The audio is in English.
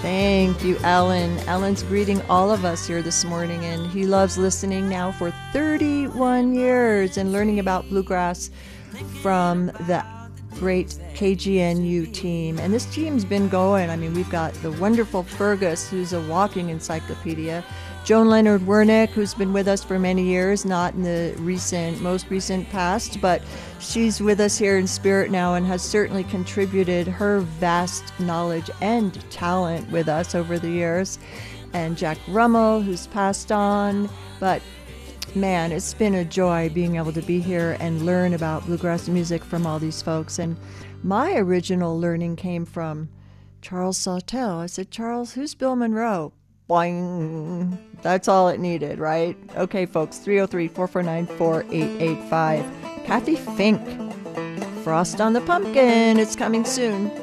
Thank you, Alan. Alan's greeting all of us here this morning, and he loves listening now for 31 years and learning about bluegrass from the great KGNU team. And this team's been going. I mean, we've got the wonderful Fergus, who's a walking encyclopedia. Joan Leonard Wernick, who's been with us for many years, not in the most recent past, but she's with us here in spirit now and has certainly contributed her vast knowledge and talent with us over the years. And Jack Rummel, who's passed on. But man, it's been a joy being able to be here and learn about bluegrass music from all these folks. And my original learning came from Charles Sawtelle. I said, Charles, who's Bill Monroe? Boing. That's all it needed, right? Okay, folks, 303-449-4885. Kathy Fink, Frost on the Pumpkin. It's coming soon.